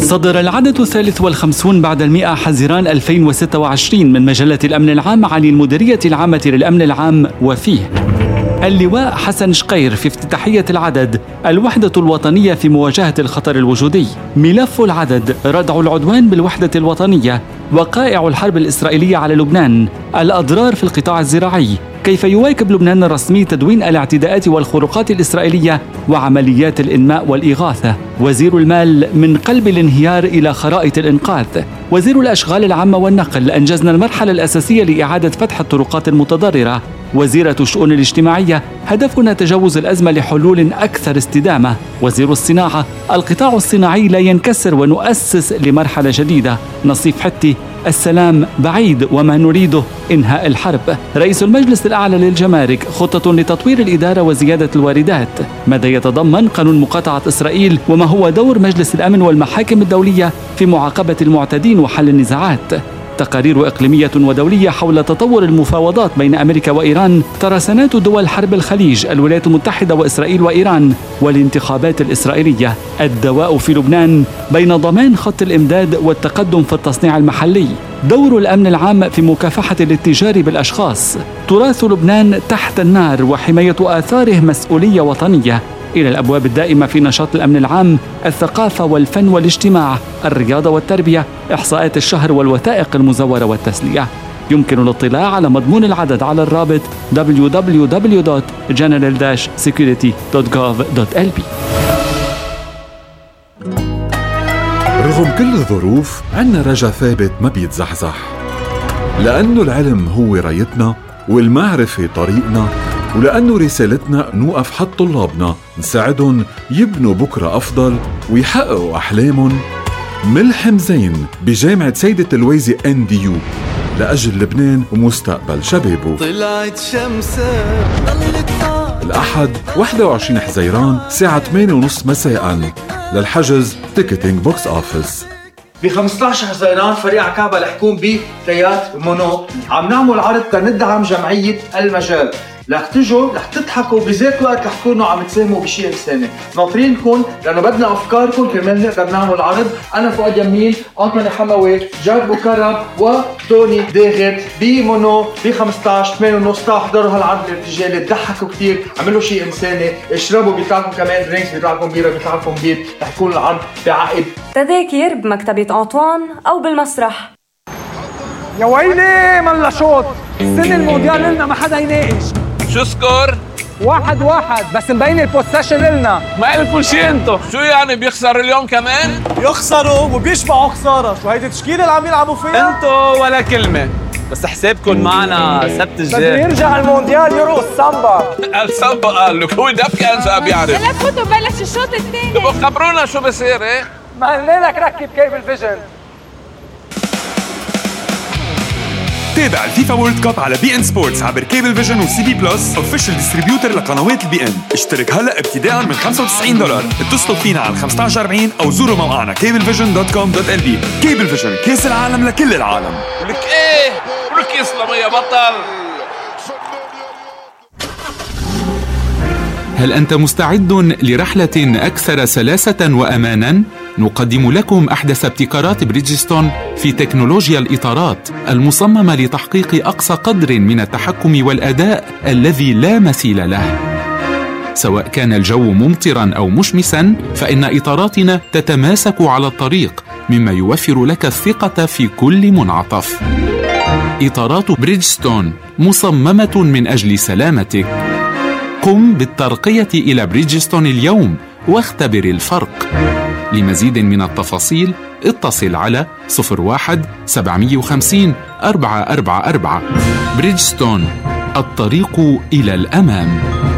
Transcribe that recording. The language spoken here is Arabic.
صدر العدد 53 بعد 100 حزيران 2026 من مجلة الأمن العام عن المديرية العامة للأمن العام، وفيه: اللواء حسن شقير في افتتاحية العدد: الوحدة الوطنية في مواجهة الخطر الوجودي. ملف العدد: ردع العدوان بالوحدة الوطنية، وقائع الحرب الإسرائيلية على لبنان، الأضرار في القطاع الزراعي، كيف يواكب لبنان الرسمي تدوين الاعتداءات والخروقات الإسرائيلية وعمليات الإنماء والإغاثة. وزير المال: من قلب الانهيار إلى خرائط الإنقاذ. وزير الأشغال العامة والنقل: أنجزنا المرحلة الأساسية لإعادة فتح الطرقات المتضررة. وزيرة الشؤون الاجتماعية: هدفنا تجاوز الأزمة لحلول أكثر استدامة. وزير الصناعة: القطاع الصناعي لا ينكسر ونؤسس لمرحلة جديدة. نصيف حتي: السلام بعيد وما نريده إنهاء الحرب. رئيس المجلس الأعلى للجمارك: خطة لتطوير الإدارة وزيادة الواردات. ماذا يتضمن قانون مقاطعة إسرائيل، وما هو دور مجلس الأمن والمحاكم الدولية في معاقبة المعتدين وحل النزاعات. تقارير إقليمية ودولية حول تطور المفاوضات بين أمريكا وإيران، ترسانات دول حرب الخليج، الولايات المتحدة وإسرائيل وإيران، والانتخابات الإسرائيلية. الدواء في لبنان بين ضمان خط الإمداد والتقدم في التصنيع المحلي. دور الأمن العام في مكافحة الاتجار بالأشخاص. تراث لبنان تحت النار وحماية آثاره مسؤولية وطنية. إلى الأبواب الدائمة في نشاط الأمن العام: الثقافة والفن والاجتماع، الرياضة والتربية، إحصاءات الشهر والوثائق المزورة والتسلية. يمكن الاطلاع على مضمون العدد على الرابط www.general-security.gov.lb. رغم كل الظروف عنا رجا ثابت ما بيتزحزح، لأنه العلم هو رايتنا والمعرفة طريقنا، ولأنه رسالتنا نوقف حد طلابنا نساعدهم يبنوا بكرة أفضل ويحققوا أحلامهم. ملحم زين بجامعة سيدة الويزي NDU لأجل لبنان ومستقبل شبابه. طلعت شمسة الأحد 21 حزيران الساعة 8:30 مساء. للحجز تيكتينج بوكس أوفيس. ب 15 حزيران فريق عكابة رح يكون بثيات مونو عم نعمل عرض تندعم جمعية المجال. رح تجوا رح تضحكوا بذات الوقت رح تكونوا عم تساهموا بشيء إنساني. ناطرينكم لأنه بدنا أفكاركم كرمال نقدر نعمل عرض. أنا فؤاد يمين، أنطوني حموي، جاد بوكرم وتوني داغر بمونو ب 15/8:30. تحضروا هالعرض الارتجالي، تضحكوا كتير، عملوا شيء إنساني، اشربوا، بيطلع لكم كمان درينكس، بيطلع لكم بيرة، بيطلع لكم بيت. رح يكون العرض بعقد. تذاكر بمكتبة أنطوان أو بالمسرح. يا ويلي ملا شوط، السنة المونديال لنا ما حدا يناقش. شو سكور؟ 1-1 بس مبين البوسيشن لنا. ما قلتوا شي انتو، شو يعني بيخسروا اليوم كمان؟ يخسروا وبيشبعوا خسارة، شو هيدي التشكيلة اللي عم يلعبوا فيها؟ انتو ولا كلمة، بس حسابكم معنا سبت الجاي. بده يرجع المونديال يرقص سامبا. السامبا قال لك هو دب كان شو بيعرف. لا تفوتوا بلش الشوط الثاني. تبقوا خبرونا شو بصير. ايه؟ ما قلنا لك ركب كيبل فيجن. تابع الفيفا وورلد كاب على بي ان سبورتس عبر كيبل فيجن وسي بي بلس، اوفيشال ديستريبيوتر لقنوات البي ان. اشترك هلا ابتداء من $95. اتصلوا فينا على 1540 او زوروا موقعنا cablevision.com.lb. كيبل فيجن، كاس العالم لكل العالم. ولك ايه؟ ولك يسلم يا بطل. هل أنت مستعد لرحلة أكثر سلاسة وأماناً؟ نقدم لكم أحدث ابتكارات بريدجستون في تكنولوجيا الإطارات المصممة لتحقيق أقصى قدر من التحكم والأداء الذي لا مثيل له. سواء كان الجو ممطراً أو مشمساً، فإن إطاراتنا تتماسك على الطريق، مما يوفر لك الثقة في كل منعطف. إطارات بريدجستون مصممة من أجل سلامتك. قم بالترقية إلى بريدجستون اليوم واختبر الفرق. لمزيد من التفاصيل اتصل على 01-750-444. بريدجستون، الطريق إلى الأمام.